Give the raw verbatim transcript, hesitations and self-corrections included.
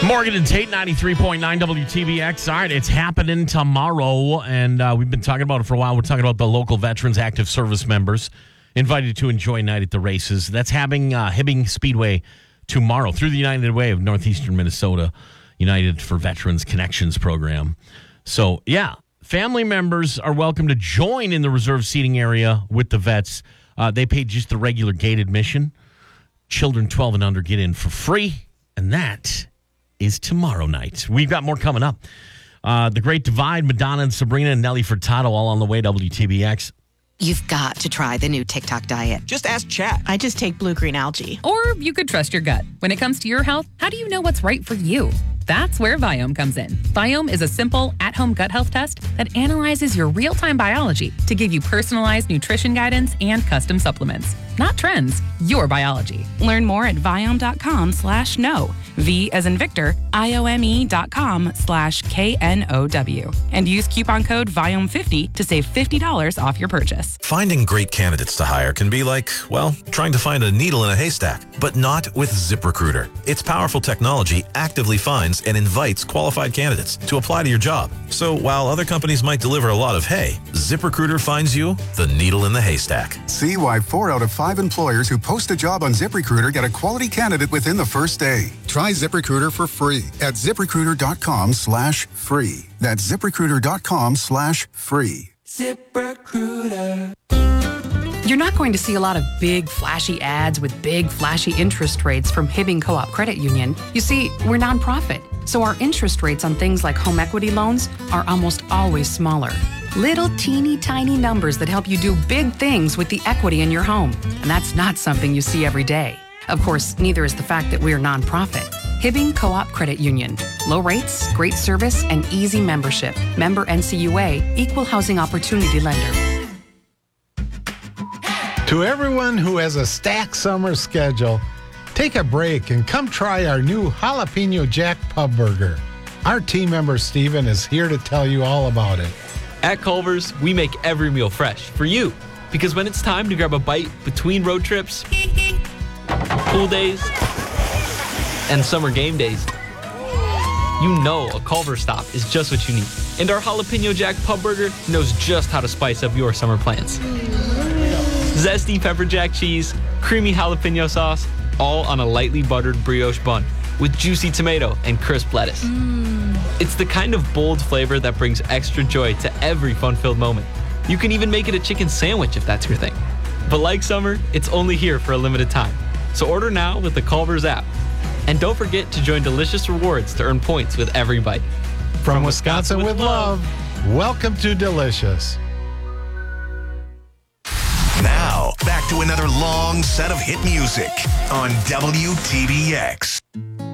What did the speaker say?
Morgan and Tate, ninety-three point nine W T B X. All right, it's happening tomorrow, and uh, we've been talking about it for a while. We're talking about the local Veterans Active Service members invited to enjoy night at the races. That's having uh, Hibbing Speedway tomorrow through the United Way of Northeastern Minnesota, United for Veterans Connections program. So, yeah, family members are welcome to join in the reserved seating area with the vets. Uh, they pay just the regular gate admission. Children twelve and under get in for free, and that is tomorrow night. We've got more coming up. Uh, the Great Divide, Madonna and Sabrina and Nelly Furtado all on the way, W T B X. You've got to try the new TikTok diet. Just ask Chat. I just take blue-green algae. Or you could trust your gut. When it comes to your health, how do you know what's right for you? That's where Viome comes in. Viome is a simple, at-home gut health test that analyzes your real-time biology to give you personalized nutrition guidance and custom supplements. Not trends, your biology. Learn more at Viome.com slash no. V as in Victor, I-O-M-E dot com slash K N O W. And use coupon code Viome fifty to save fifty dollars off your purchase. Finding great candidates to hire can be like, well, trying to find a needle in a haystack, but not with ZipRecruiter. Its powerful technology actively finds and invites qualified candidates to apply to your job. So while other companies might deliver a lot of hay, ZipRecruiter finds you the needle in the haystack. See why four out of five employers who post a job on ZipRecruiter get a quality candidate within the first day. Try ZipRecruiter for free at ZipRecruiter.com slash free. That's ZipRecruiter.com slash free. ZipRecruiter. You're not going to see a lot of big, flashy ads with big, flashy interest rates from Hibbing Co-op Credit Union. You see, we're nonprofit, so our interest rates on things like home equity loans are almost always smaller. Little teeny tiny numbers that help you do big things with the equity in your home. And that's not something you see every day. Of course, neither is the fact that we're nonprofit. Hibbing Co-op Credit Union. Low rates, great service, and easy membership. Member N C U A, Equal Housing Opportunity Lender. To everyone who has a stacked summer schedule, take a break and come try our new Jalapeno Jack Pub Burger. Our team member Steven is here to tell you all about it. At Culver's, we make every meal fresh for you. Because when it's time to grab a bite between road trips, pool days, and summer game days, you know a Culver's stop is just what you need. And our Jalapeno Jack Pub Burger knows just how to spice up your summer plans. Zesty pepper jack cheese, creamy jalapeno sauce, all on a lightly buttered brioche bun with juicy tomato and crisp lettuce. Mm. It's the kind of bold flavor that brings extra joy to every fun-filled moment. You can even make it a chicken sandwich if that's your thing. But like summer, it's only here for a limited time. So order now with the Culver's app. And don't forget to join Delicious Rewards to earn points with every bite. From, From Wisconsin, Wisconsin with love, love, welcome to Delicious. Now, back to another long set of hit music on W T B X.